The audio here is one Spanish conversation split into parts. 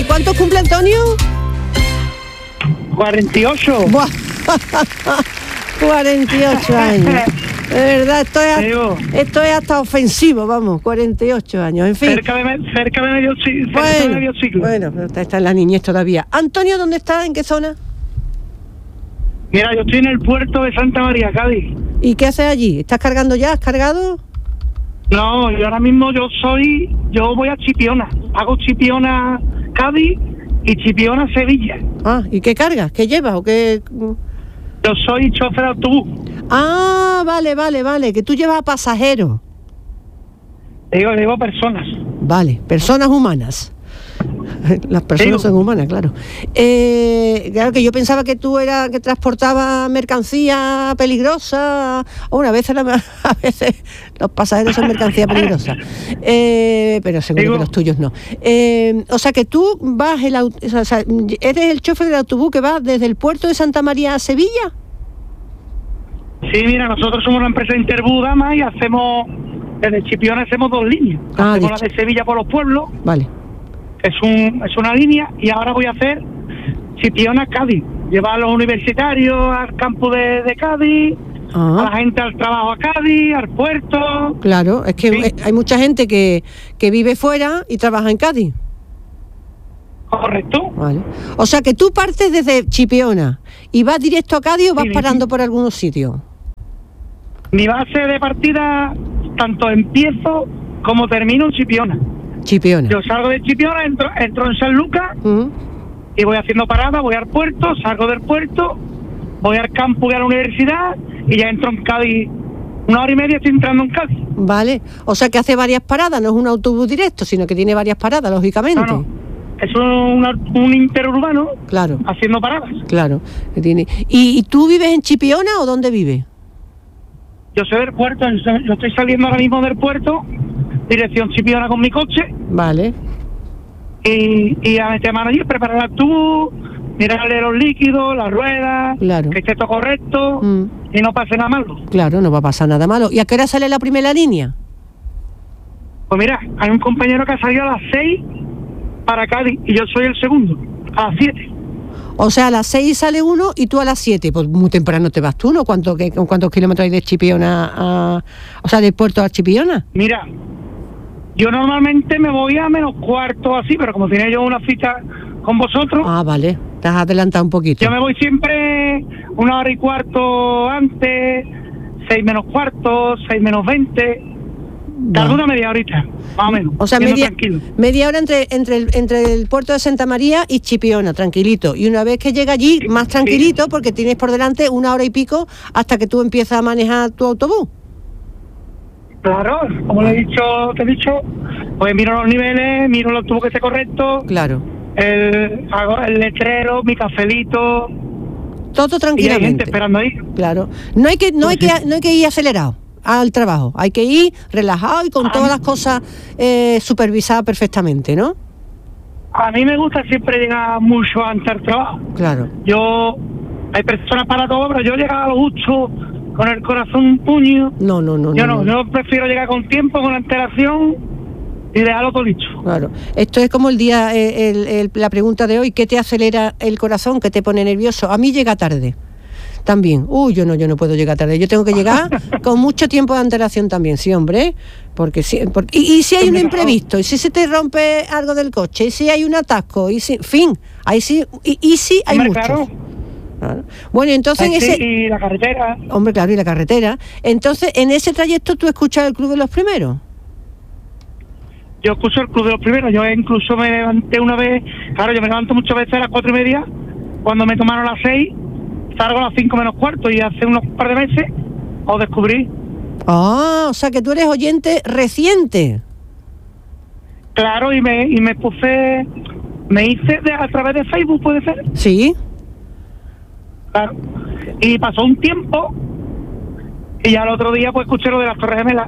¿Cuántos cumple Antonio? 48. Buah. 48 años. De verdad, esto es hasta ofensivo, vamos, 48 años, en fin. Cerca de medio ciclo. Bueno, pero está en la niñez todavía. Antonio, ¿dónde está? ¿En qué zona? Mira, yo estoy en el puerto de Santa María, Cádiz. ¿Y qué haces allí? ¿Estás cargando ya? ¿Has cargado? No, yo ahora mismo yo voy a Chipiona. Hago Chipiona Cádiz y Chipiona Sevilla. Ah, ¿y qué cargas? ¿Qué llevas o qué...? Yo soy chofer de autobús. Ah, vale, que tú llevas a pasajeros. Digo personas. Vale, personas humanas. Las personas son humanas, claro. Claro que yo pensaba que tú que transportabas mercancía peligrosa. A veces los pasajeros son mercancía peligrosa. Pero seguro que los tuyos no. O sea que tú vas eres el chofer del autobús que va desde el puerto de Santa María a Sevilla. Sí, mira, nosotros somos una empresa Interbus Gama y desde Chipiona hacemos 2 líneas. Hacemos la de Sevilla por los pueblos. Vale. Es una línea y ahora voy a hacer Chipiona Cádiz. Llevar a los universitarios al campus de Cádiz, a la gente al trabajo a Cádiz, al puerto. Claro, es que sí. Hay mucha gente que vive fuera y trabaja en Cádiz. Correcto. Vale. O sea que tú partes desde Chipiona y vas directo a Cádiz o vas parando por algunos sitios. Mi base de partida, tanto empiezo como termino en Chipiona. Yo salgo de Chipiona, entro en San Lucas y voy haciendo paradas, voy al puerto, salgo del puerto, voy al campus y a la universidad y ya entro en Cádiz. 1 hora y media estoy entrando en Cádiz. Vale, o sea que hace varias paradas, no es un autobús directo, sino que tiene varias paradas, lógicamente. No. Es un interurbano, claro, haciendo paradas. Claro, que tiene. ¿Y tú vives en Chipiona o dónde vives? Yo soy del puerto, yo estoy saliendo ahora mismo del puerto, dirección Chipiona con mi coche. Vale. Y a meter mano allí, preparar el tubo, mirarle los líquidos, las ruedas, claro, que esté todo correcto y no pase nada malo. Claro, no va a pasar nada malo. ¿Y a qué hora sale la primera línea? Pues mira, hay un compañero que ha salido a las 6 para Cádiz y yo soy el segundo, a las 7. O sea, a las 6 sale uno y tú a las 7. Pues muy temprano te vas tú, ¿no? ¿Cuántos kilómetros hay de Chipiona del puerto a Chipiona? Mira, yo normalmente me voy a menos cuarto así, pero como tenía yo una cita con vosotros... Ah, vale, te has adelantado un poquito. Yo me voy siempre 1 hora y cuarto antes, 6 menos cuarto, 6 menos 20... Tarda una media horita, más o menos. O sea, media hora entre el puerto de Santa María y Chipiona, tranquilito. Y una vez que llega allí, más tranquilito, porque tienes por delante 1 hora y pico hasta que tú empiezas a manejar tu autobús. Claro, como te he dicho, pues miro los niveles, miro el autobús que esté correcto. Claro. Hago el letrero, mi cafelito. Todo tranquilamente. Y hay gente esperando ahí. Claro. No hay que ir acelerado al trabajo, hay que ir relajado y con todas las cosas supervisadas perfectamente, ¿no? A mí me gusta siempre llegar mucho antes al trabajo. Claro. Hay personas para todo, pero yo llegaba a lo justo, con el corazón un puño. No. Yo prefiero llegar con tiempo, con antelación y dejarlo todo listo. Claro. Esto es como el día, la pregunta de hoy, ¿qué te acelera el corazón, qué te pone nervioso? A mí llega tarde. También, yo no puedo llegar tarde, yo tengo que llegar con mucho tiempo de antelación también, sí, hombre, porque sí, y si hay un imprevisto, y si se te rompe algo del coche, y si hay un atasco, y si, en fin, ahí sí, y sí hay muchos. Claro. Bueno, entonces y la carretera. Hombre, claro, y la carretera. Entonces, en ese trayecto tú escuchas el Club de los Primeros. Yo escucho el Club de los Primeros, yo incluso me levanté una vez, claro, yo me levanto muchas veces a las 4:30, cuando me tomaron las 6, salgo a las 5 menos cuarto y hace unos par de meses os descubrí. O sea que tú eres oyente reciente. Claro, y me hice a través de Facebook, ¿puede ser? Sí. Claro. Y pasó un tiempo y ya el otro día pues escuché lo de las Torres Gemelas.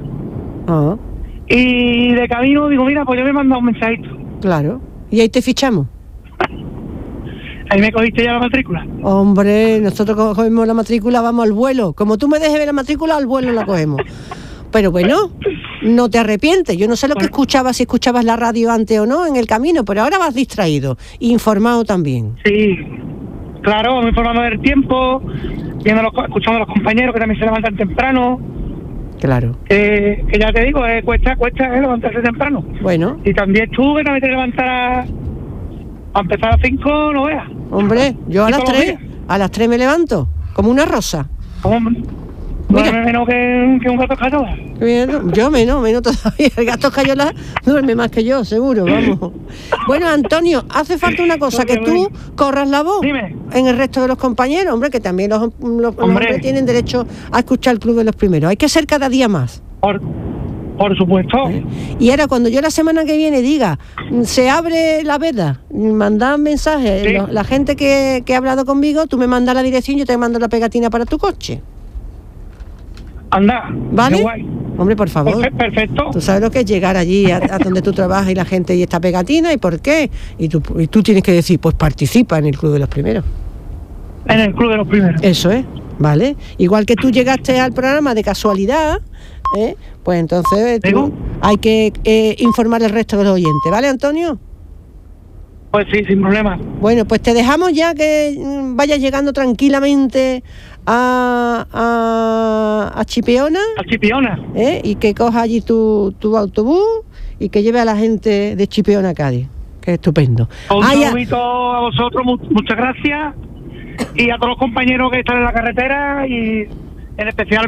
Y de camino digo, mira, pues yo me he mandado un mensajito. Claro. Y ahí te fichamos. Ahí me cogiste ya la matrícula. Hombre, nosotros cogemos la matrícula, vamos al vuelo. Como tú me dejes ver la matrícula, al vuelo la cogemos. Pero bueno, no te arrepientes. Yo no sé lo que escuchabas, si escuchabas la radio antes o no en el camino, pero ahora vas distraído, informado también. Sí, claro, me informando del tiempo, escuchando a los compañeros que también se levantan temprano. Claro. Que ya te digo, cuesta levantarse temprano. Bueno. Y también tú, que también te levantarás a empezar a las 5, no veas. Hombre, yo a las 3 me levanto, como una rosa. Duerme menos que un gato escayola. Yo menos todavía. El gato escayola duerme más que yo, seguro, vamos. Bueno, Antonio, hace falta una cosa, que tú corras la voz. Dime. En el resto de los compañeros, hombre, que también los hombres tienen derecho a escuchar el Club de los Primeros. Hay que ser cada día más. Por supuesto. Y ahora, cuando yo la semana que viene diga, se abre la veda, mandad mensajes, sí. La gente que ha hablado conmigo, tú me mandas la dirección, yo te mando la pegatina para tu coche. Anda, ¿vale? Qué guay. Hombre, por favor. Perfecto. Tú sabes lo que es llegar allí a donde tú trabajas y la gente y esta pegatina y por qué. Y tú tienes que decir, pues participa en el Club de los Primeros. En el Club de los Primeros. Eso es, ¿vale? Igual que tú llegaste al programa de casualidad, pues entonces hay que informar al resto de los oyentes, ¿vale, Antonio? Pues sí, sin problema. Bueno, pues te dejamos ya que vayas llegando tranquilamente a Chipiona. A Chipiona. Y que coja allí tu autobús y que lleve a la gente de Chipiona a Cádiz, que es estupendo. Un saludito a vosotros, muchas gracias, y a todos los compañeros que están en la carretera, y en especial